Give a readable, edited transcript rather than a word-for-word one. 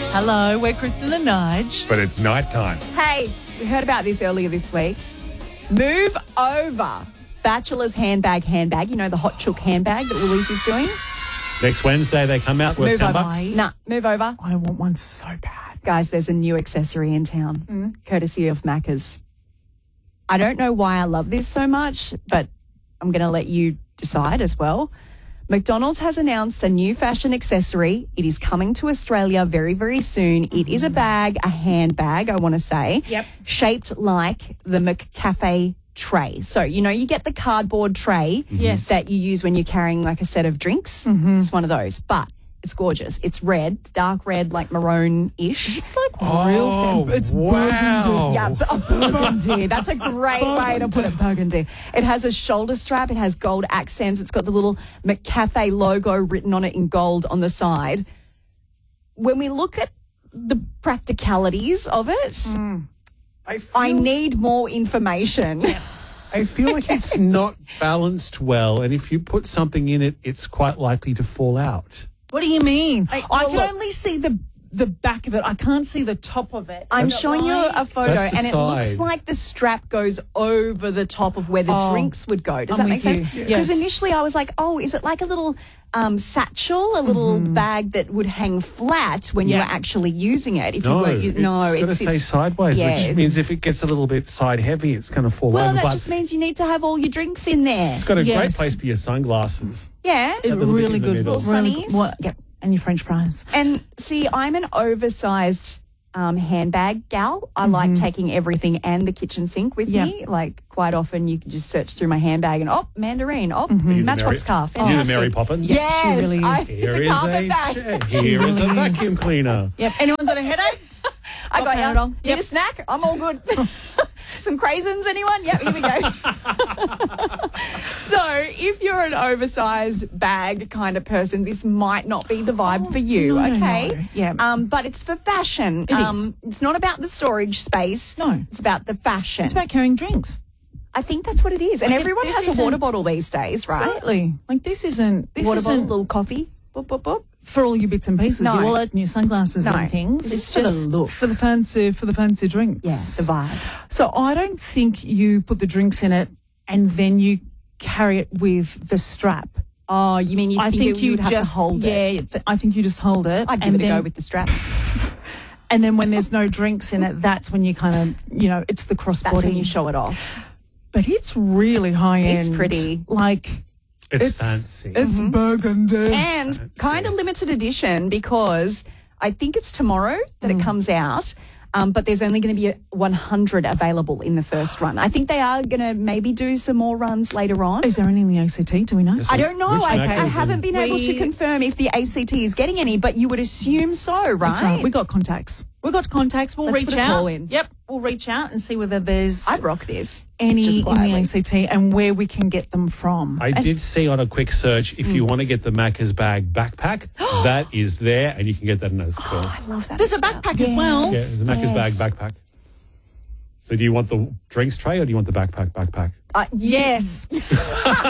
Hello, we're Kristen and Nige. But it's night time. Hey, we heard about this earlier this week. Move over. Bachelor's handbag. You know, the hot chook handbag that Woolies is doing? Next Wednesday they come out worth Move over. $10. Nah, move over. I want one so bad. Guys, there's a new accessory in town, courtesy of Macca's. I don't know why I love this so much, but I'm going to let you decide as well. McDonald's has announced a new fashion accessory. It is coming to Australia very, very soon. It is a bag, a handbag, I want to say, shaped like the McCafe tray. So, you know, you get the cardboard tray that you use when you're carrying like a set of drinks. It's one of those, but it's gorgeous. It's red, dark red, like maroon-ish. It's like real. It's wow. Yeah, burgundy. That's a great way to put it, burgundy. It has a shoulder strap. It has gold accents. It's got the little McCafe logo written on it in gold on the side. When we look at the practicalities of it, I need more information. I feel like it's not balanced well, and if you put something in it, it's quite likely to fall out. What do you mean? I can look. only see the back of it. I can't see the top of it. I'm showing you a photo, That's the and it looks side. like the strap goes over the top of where the drinks would go. Does I'm that make with sense? you. Because Yes. initially I was like, oh, is it like a little satchel, a little bag that would hang flat when you were actually using it? If you No, weren't, it's got to stay sideways, which means if it gets a little bit side heavy, it's going to fall well, over. that But just means you need to have all your drinks in there. it's got a great Yes. place for your sunglasses. Yeah. It little bit really in the good. middle. Little Really sunnies. good. Yep. And your French fries. And see, I'm an oversized handbag gal. I like taking everything and the kitchen sink with me. Like quite often you can just search through my handbag and, mandarin, You're the Matchbox Mary- car. You're the Fantastic. Mary Poppins. Yes, She really is. it's a carpet bag. Here is a really is. vacuum cleaner. Yep. Anyone got a headache? I got Panadol. you. Need a snack? I'm all good. Some craisins, anyone? Yep, here we go. So if you're an oversized bag kind of person, this might not be the vibe for you, no, okay? no. Yeah. But it's for fashion. It is. It's not about the storage space. No. It's about the fashion. It's about carrying drinks. I think that's what it is. And Like, everyone this has a isn't- water bottle these days, right? Exactly. Like this isn't Water bottle, little coffee. Boop, boop, boop. for all your bits and pieces, No. your wallet and your sunglasses No. and things. It's It's for the just look. for the fancy drinks. Yeah, the vibe. So I don't think you put the drinks in it and then you carry it with the strap. Oh, you mean you I think you you would have just to hold it? I think you just hold it. I'd give and it a then, go with the strap. And then when there's no drinks in it, that's when you kind of, it's the That's crossbody. when you show it off. But it's really high end. It's pretty. Like It's fancy. It's burgundy. And kind of limited edition because I think it's tomorrow that it comes out. But there's only going to be 100 available in the first run. I think they are going to maybe do some more runs later on. Is there any in the ACT? Do we know? I don't know. Which I Macca's haven't and- been able to confirm if the ACT is getting any, but you would assume so, right? That's right. We got contacts. We'll Let's reach put a out. call in. Yep. We'll reach out and see whether there's I'd rock this. any just in the quietly. ACT and where we can get them from. I did see on a quick search, if you want to get the Macca's bag backpack, that is there, and you can get that in a school. I love that. There's a backpack as well. Yeah, there's a Macca's bag backpack. So do you want the drinks tray or do you want the backpack? Yes.